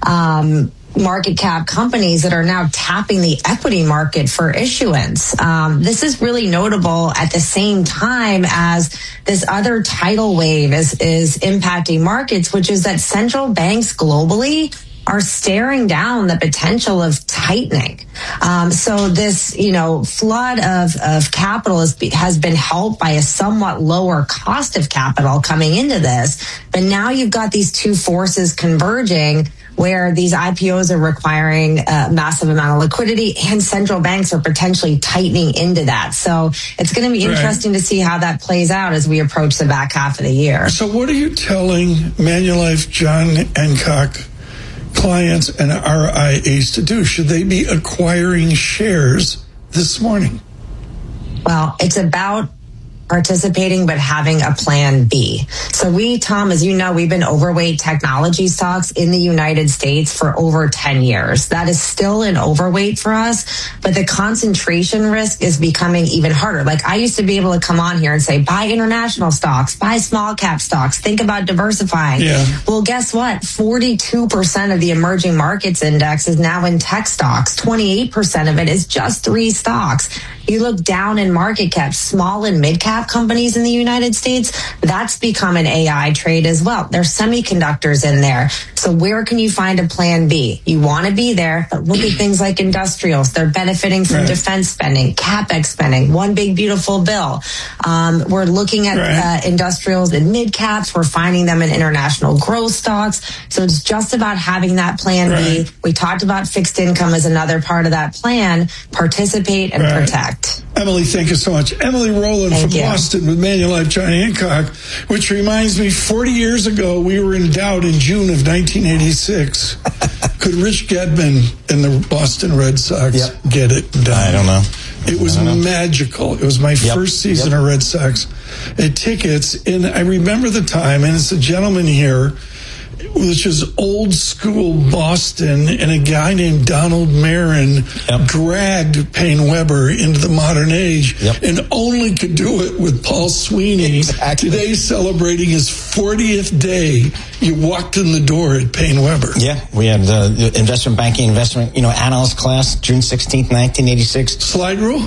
market cap companies that are now tapping the equity market for issuance. This is really notable at the same time as this other tidal wave is impacting markets, which is that central banks globally are staring down the potential of tightening. So this, flood of capital has been helped by a somewhat lower cost of capital coming into this. But now you've got these two forces converging where these IPOs are requiring a massive amount of liquidity and central banks are potentially tightening into that. So it's going to be interesting to see how that plays out as we approach the back half of the year. So what are you telling Manulife, John Hancock clients and RIAs to do? Should they be acquiring shares this morning? Well, it's about participating, but having a plan B. So we, Tom, as you know, we've been overweight technology stocks in the United States for over 10 years. That is still an overweight for us, but the concentration risk is becoming even harder. Like I used to be able to come on here and say, buy international stocks, buy small cap stocks, think about diversifying. Yeah. Well, guess what? 42% of the emerging markets index is now in tech stocks. 28% of it is just 3 stocks. You look down in market cap, small and mid cap companies in the United States, that's become an AI trade as well. There's semiconductors in there. So where can you find a plan B? You want to be there, but look at things like industrials. They're benefiting from defense spending, CapEx spending, one big beautiful bill. We're looking at industrials in mid caps. We're finding them in international growth stocks. So it's just about having that plan B. We talked about fixed income as another part of that plan. Participate and protect. Emily, thank you so much. Emily Rowland from Boston with Manulife John Hancock, which reminds me, 40 years ago, we were in doubt in June of 1986. Could Rich Gedman and the Boston Red Sox get it done? I don't know. It was magical. It was my first season of Red Sox tickets, and I remember the time, and it's a gentleman here, which is old school Boston, and a guy named Donald Marin dragged Payne Weber into the modern age and only could do it with Paul Sweeney. Today celebrating his 40th day. You walked in the door at Payne Weber. Yeah, we had the investment banking, analyst class, June 16th, 1986. Slide rule?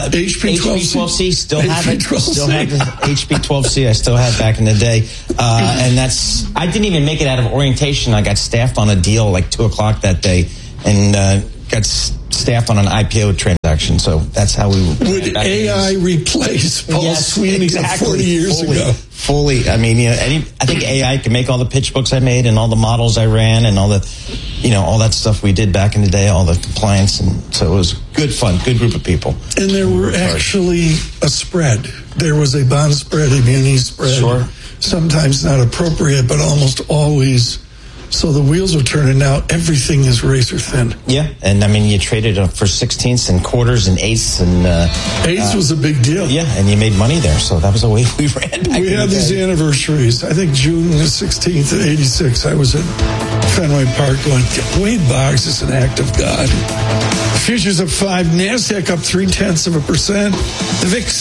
HP12C. Still have it. Still have the HP12C. I still had back in the day. And I didn't even make it out of orientation. I got staffed on a deal like 2:00 that day and got staffed on an IPO transaction. So that's how we would AI replace Paul Sweeney 40 years ago? Fully. I mean, I think AI can make all the pitch books I made and all the models I ran and all the, all that stuff we did back in the day, all the compliance. And so it was good fun, good group of people. And there were actually a spread. There was a bond spread, a muni spread. Sure. Sometimes not appropriate, but almost always. So the wheels are turning now. Everything is razor thin. Yeah, and I mean, you traded for 16ths and quarters and eighths, and eighths was a big deal. Yeah, and you made money there, so that was the way we ran. We had these anniversaries. I think June the 16th of '86. I was at Fenway Park going, Wade Boggs is an act of God. Futures up 5, NASDAQ up 0.3%, the VIX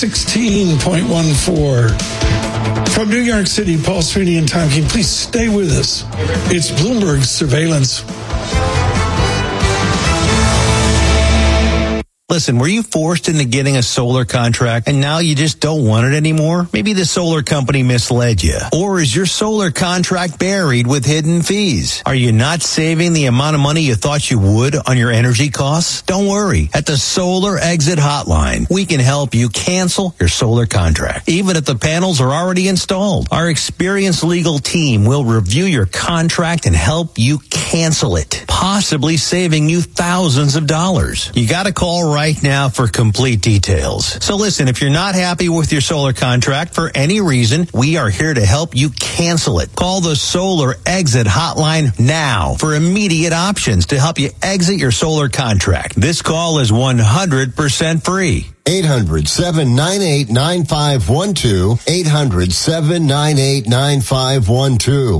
16.14. From New York City, Paul Sweeney and Tom Keene, please stay with us. It's Bloomberg Surveillance. Listen, were you forced into getting a solar contract and now you just don't want it anymore? Maybe the solar company misled you. Or is your solar contract buried with hidden fees? Are you not saving the amount of money you thought you would on your energy costs? Don't worry. At the Solar Exit Hotline, we can help you cancel your solar contract, even if the panels are already installed. Our experienced legal team will review your contract and help you cancel it, possibly saving you thousands of dollars. You got to call right now for complete details. So listen, if you're not happy with your solar contract for any reason, we are here to help you cancel it. Call the Solar Exit Hotline now for immediate options to help you exit your solar contract. This call is 100% free. 800-798-9512. 800-798-9512.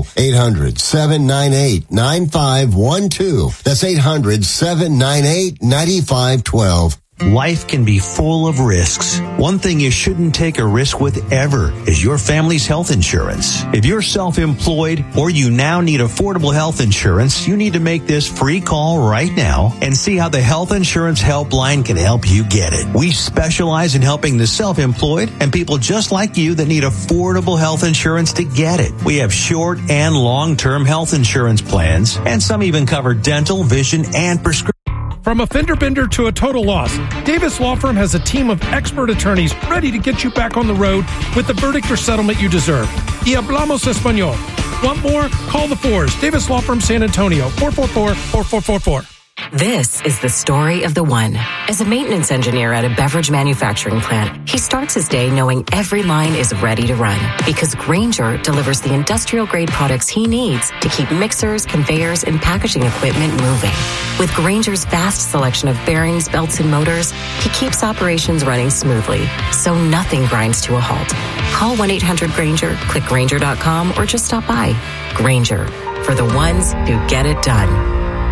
800-798-9512. That's 800-798-9512. Life can be full of risks. One thing you shouldn't take a risk with ever is your family's health insurance. If you're self-employed or you now need affordable health insurance, you need to make this free call right now and see how the Health Insurance Helpline can help you get it. We specialize in helping the self-employed and people just like you that need affordable health insurance to get it. We have short and long-term health insurance plans, and some even cover dental, vision, and prescription. From a fender bender to a total loss, Davis Law Firm has a team of expert attorneys ready to get you back on the road with the verdict or settlement you deserve. Y hablamos español. Want more? Call the Fours. Davis Law Firm San Antonio, 444-4444. This is the story of the one. As a maintenance engineer at a beverage manufacturing plant, he starts his day knowing every line is ready to run because Grainger delivers the industrial-grade products he needs to keep mixers, conveyors, and packaging equipment moving. With Grainger's vast selection of bearings, belts, and motors, he keeps operations running smoothly, so nothing grinds to a halt. Call 1-800-GRAINGER, click Grainger.com, or just stop by. Grainger, for the ones who get it done.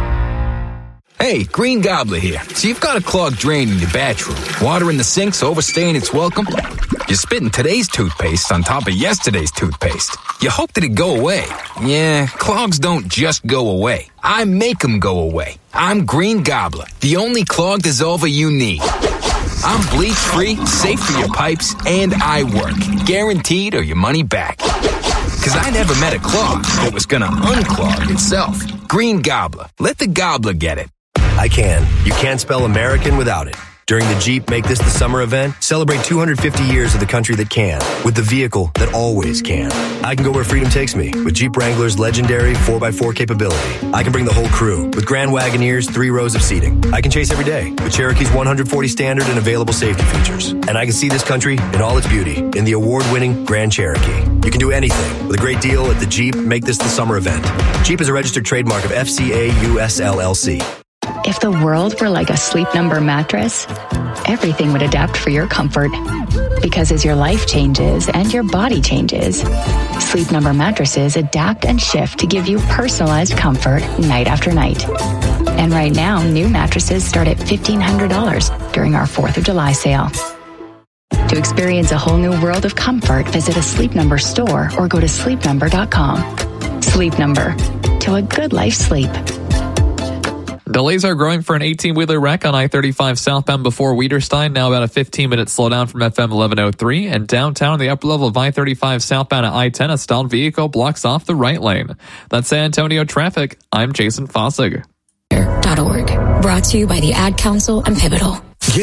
Hey, Green Gobbler here. So you've got a clogged drain in your bathroom. Water in the sink's overstaying its welcome. You're spitting today's toothpaste on top of yesterday's toothpaste. You hope that it go away. Yeah, clogs don't just go away. I make them go away. I'm Green Gobbler, the only clog dissolver you need. I'm bleach-free, safe for your pipes, and I work. Guaranteed or your money back. Because I never met a clog that was going to unclog itself. Green Gobbler. Let the gobbler get it. I can. You can't spell American without it. During the Jeep Make This the Summer event, celebrate 250 years of the country that can, with the vehicle that always can. I can go where freedom takes me, with Jeep Wrangler's legendary 4x4 capability. I can bring the whole crew, with Grand Wagoneer's 3 rows of seating. I can chase every day, with Cherokee's 140 standard and available safety features. And I can see this country in all its beauty, in the award-winning Grand Cherokee. You can do anything, with a great deal at the Jeep Make This the Summer event. Jeep is a registered trademark of FCA US LLC. If the world were like a Sleep Number mattress, everything would adapt for your comfort. Because as your life changes and your body changes, Sleep Number mattresses adapt and shift to give you personalized comfort night after night. And right now, new mattresses start at $1,500 during our 4th of July sale. To experience a whole new world of comfort, visit a Sleep Number store or go to sleepnumber.com. Sleep Number. To a good life sleep. Delays are growing for an 18-wheeler wreck on I-35 southbound before Wieterstein, now about a 15-minute slowdown from FM 1103. And downtown, the upper level of I-35 southbound at I-10, a stalled vehicle blocks off the right lane. That's San Antonio traffic. I'm Jason Fossig. .org. Brought to you by the Ad Council and Pivotal. Get